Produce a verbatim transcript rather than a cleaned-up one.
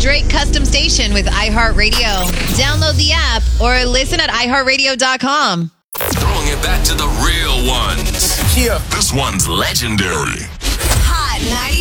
Drake custom station with iHeartRadio. Download the app or listen at i heart radio dot com. Throwing it back to the real ones. Yeah. This one's legendary. Hot ninety